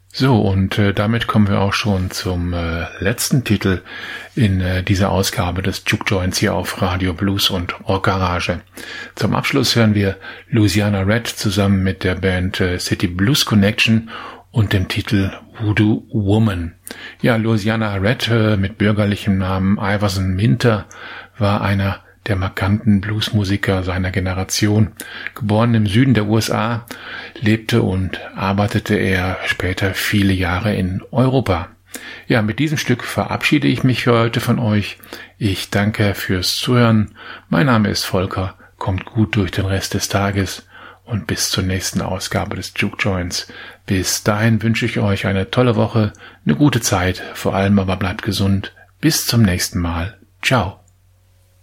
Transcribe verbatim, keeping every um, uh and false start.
So, und äh, damit kommen wir auch schon zum äh, letzten Titel in äh, dieser Ausgabe des Juke Joints hier auf Radio Blues und Rock Garage. Zum Abschluss hören wir Louisiana Red zusammen mit der Band äh, City Blues Connection und dem Titel Voodoo Woman. Ja, Louisiana Red äh, mit bürgerlichem Namen Iverson Minter war einer der markanten Bluesmusiker seiner Generation. Geboren im Süden der U S A, lebte und arbeitete er später viele Jahre in Europa. Ja, mit diesem Stück verabschiede ich mich für heute von euch. Ich danke fürs Zuhören. Mein Name ist Volker. Kommt gut durch den Rest des Tages und bis zur nächsten Ausgabe des Juke Joints. Bis dahin wünsche ich euch eine tolle Woche, eine gute Zeit, vor allem aber bleibt gesund. Bis zum nächsten Mal. Ciao.